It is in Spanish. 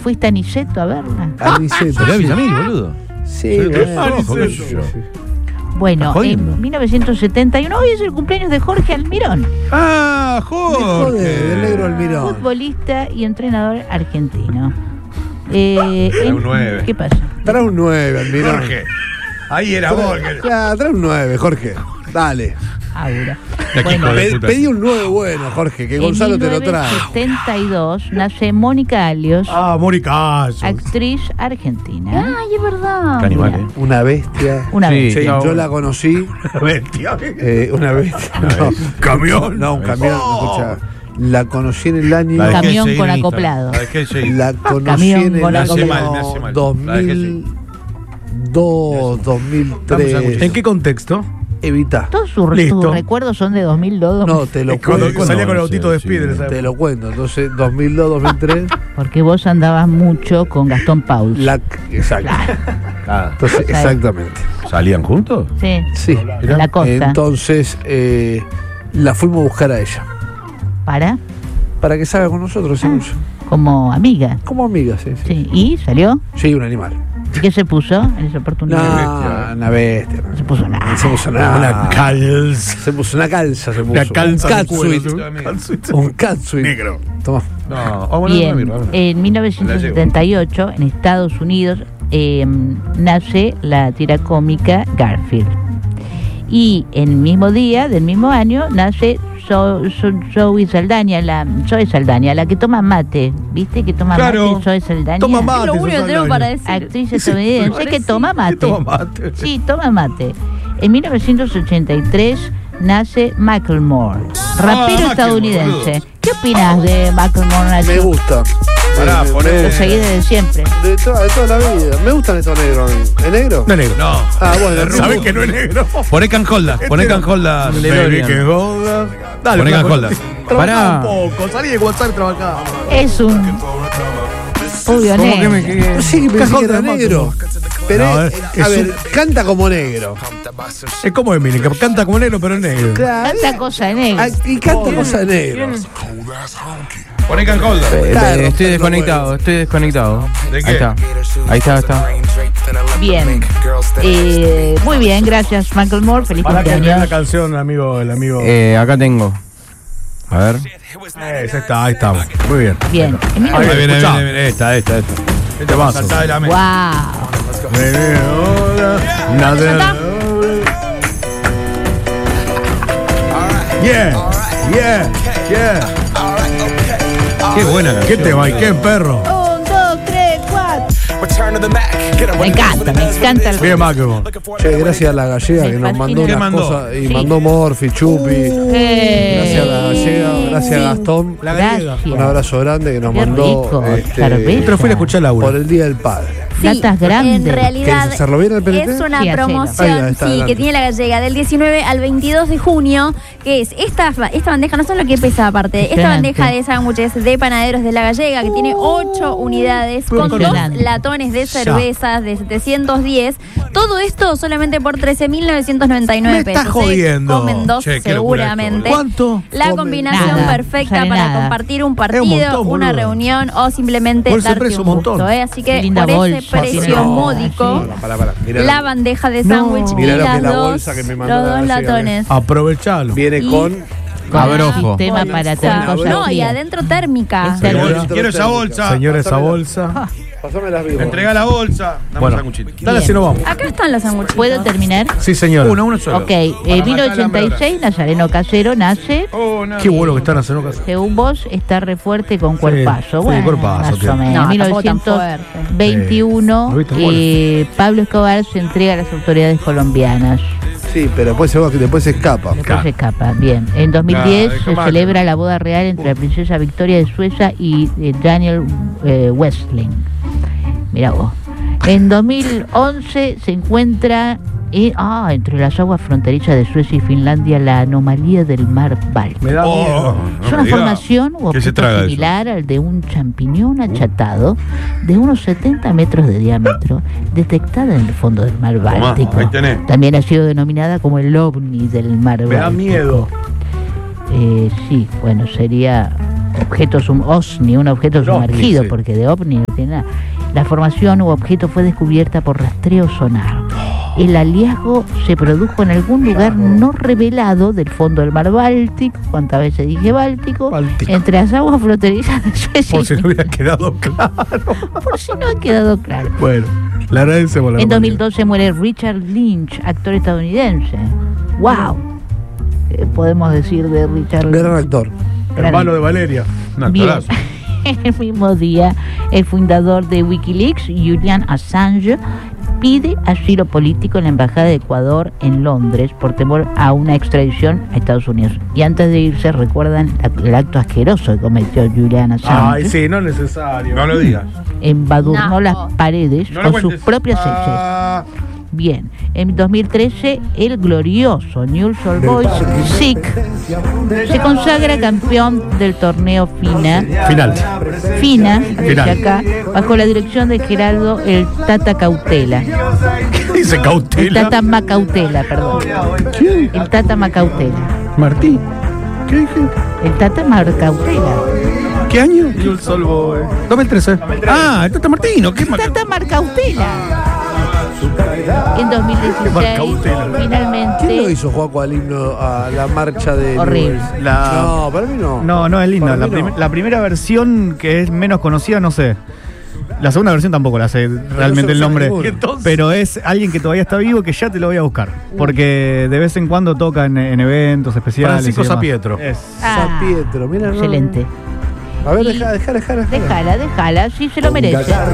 fuiste a Niceto a verla? A Niceto. Pero Villamil, boludo. Sí, Bueno, en 1971, hoy es el cumpleaños de Jorge Almirón. Ah, Jorge. Del negro Almirón. Futbolista y entrenador argentino. Trae un 9. ¿Qué pasa? Trae un 9, Almirón. Jorge. Ahí era vos. Trae un 9, Jorge. Dale. Aura. Bueno, pedí un 9 bueno, Jorge, que Gonzalo te lo trae. En 1972 nace Mónica Alios. Mónica. Actriz argentina. Ay, es verdad. Qué animal, Una bestia. Una bestia. Sí, yo la conocí. Una bestia. Una bestia. No, un camión. No, un camión. Escucha. La conocí en el año. Un camión con acoplado. La conocí en el año me hace mal. 2002, 2003. ¿En qué contexto? Evita. Todos tus recuerdos son de 2002. No, te lo cuando cuento. salía con el autito de Spider. Te lo cuento. Entonces, 2002, 2003. Porque vos andabas mucho con Gastón Pauls. Exacto. Entonces, exactamente. ¿Salían juntos? Sí. Sí. En la costa. Entonces, la fuimos a buscar a ella. ¿Para que salga con nosotros. Como amiga. Como amiga, sí. ¿Y salió? Sí, un animal. ¿Y qué se puso en esa oportunidad? Una bestia. No se puso nada. No se puso nada. Una calza. Se puso una calza. Una calza. Un catsuit. Negro. Toma. Bien, en 1978, en Estados Unidos, nace la tira cómica Garfield. Y en el mismo día, del mismo año, nace Zoe Saldaña, la que toma mate. ¿Viste que toma mate? Zoe Saldaña. Toma mate. Es lo único que tengo para decir. Actriz estadounidense que toma mate. Sí, toma mate. En 1983 nace Macklemore, rapero estadounidense. ¿Qué opinas de Macklemore, Nacho? Me gusta. Lo seguí desde siempre. De toda la vida. Me gustan estos negros. ¿Es negro? No es negro. No. Bueno. ¿Sabés que no es negro? Poné Canholda. Poné Canholda. Dale, Poné Canholda. Pará. Un poco. Salí de WhatsApp y trabajá. Es un rubio negro. Sí, pensé que era negro. Pero No, a ver, canta como negro. Es como Emily, que canta como negro, pero es negro. Tanta cosa de negro. Y canta cosa de negro. Poné Canholda. Estoy desconectado. ¿De qué? Ahí está. Bien. Muy bien, gracias, Macklemore. Feliz Para que vea la cumpleaños. canción, el amigo. Acá tengo. A ver. Ahí estamos. Muy bien. Bien. Ahí viene. Esta. Este vaso. Saltá de la mesa. Wow. Yeah. Qué buena ¿Qué canción. tema y qué perro? 1, 2, 3, 4. Me encanta el Bien, Macklemore. Che, gracias a la gallega Me que nos mandó fascina. unas ¿Qué mandó? cosas. Y Sí. mandó Morphy, Chupi. Gracias a la gallega, gracias a Gastón. La gallega. Gracias. Un abrazo grande que nos Qué mandó. rico, cerveza. Pero fui a escuchar Laura. Por el Día del Padre. Latas grandes. En realidad ¿Querés hacerlo bien al PNT? es una Sí, hacelo. promoción Ahí está, adelante. que tiene la gallega del 19 al 22 de junio, que es esta bandeja, no sé lo que pesa aparte, esta Impresionante. bandeja de sándwiches de panaderos de la gallega, que tiene 8 unidades con 2 Impresionante. latones de cervezas de 710. Todo esto solamente por 13.999 Me pesos. estás jodiendo. Comen dos Che, qué locura seguramente. esto, ¿Cuánto? La Comen combinación nada, perfecta sale para nada. compartir un Es un partido, montón, una boludo. reunión o simplemente Por ese darte precio, un un montón. gusto, Así que Qué linda por ese bolsa precio tiene. módico, Sí. Pará. Mirá la bandeja de sándwich y Mirá lo que las es la dos, bolsa que me mandó los la dos gallega, latones. Aprovechalo. Viene Y- con. Abrojo. Sistema para tener Abrojo. cosas No, y frías. adentro térmica. Es térmica. Quiero esa bolsa. Señora, esa bolsa. Pasame las vivas. Entrega la bolsa. Dame Bueno. un sanguchito. Dale, así nos vamos. Acá están los sándwiches. ¿Puedo terminar? Sí, señora. Uno solo. Ok, en 1986 Nazareno Casero nace. Qué bueno que están haciendo casa. Según vos, está re fuerte con Sí, cuerpazo. sí, Bueno, cuerpazo más tiene. o menos. No, En tampoco tan fuerte. 1921, ¿Lo viste? Pablo Escobar se entrega a las autoridades colombianas. Sí, pero después se escapa. Después se escapa. Bien. En 2010 Claro, se deja celebra la boda real entre la princesa Victoria de Suecia y Daniel Westling. Mirá vos. En 2011 se encuentra entre las aguas fronterizas de Suecia y Finlandia la anomalía del mar Báltico. Me da miedo. Es una formación o ¿Qué se objeto traga eso? similar al de un champiñón achatado de unos 70 metros de diámetro, detectada en el fondo del mar Báltico. ahí tenés. También ha sido denominada como el ovni del mar Báltico. Me da miedo. Sí, bueno, sería objeto OSNI, un objeto sumergido, sí. porque de OVNI no tiene nada. La formación u objeto fue descubierta por rastreo sonar. El hallazgo se produjo en algún lugar no revelado del fondo del mar Báltico, ¿cuántas veces dije Báltico? Entre las aguas fronterizas de Suecia. Por si no hubiera quedado claro. Por si no ha quedado claro. Bueno, le agradecemos la En 2012 muere Richard Lynch, actor estadounidense. ¡Wow! ¿Qué podemos decir de Richard Lynch? Gran actor. Hermano de Valeria. Un Bien. actorazo. El mismo día, el fundador de Wikileaks, Julian Assange, pide asilo político en la Embajada de Ecuador en Londres por temor a una extradición a Estados Unidos. Y antes de irse, recuerdan el acto asqueroso que cometió Julian Assange. Ay, sí, no es necesario. No lo digas. Embadurnó No. las paredes No lo con sus cuentes. propias heces. Bien, en 2013 el glorioso Newell's Old Boys SIC se consagra campeón del torneo Final. FINA, dice acá, bajo la dirección de Gerardo el Tata Cautela. ¿Qué dice El Cautela? Tata Macautela, perdón. ¿Quién? El Tata Macautela. Martí. ¿Qué dije? El Tata Macautela. ¿Qué año? Y un solvo. 2013. Ah, el Tata Martino. ¿Qué El Tata Macautela. En 2016, Macautela. finalmente. ¿Quién lo hizo, Juaco, al himno, a la marcha de Horrible. Newell's? La- No, para mí no. No, es linda. Para mí no. La primera versión, que es menos conocida, no sé. La segunda versión tampoco la sé realmente el sabe nombre. ninguno. Entonces- Pero es alguien que todavía está vivo, que ya te lo voy a buscar. Porque de vez en cuando toca en eventos especiales. Francisco y demás. Sapietro. Es- Ah, San Pietro, mira. no. excelente. A ver, Y- déjala. Déjala, sí se lo merece.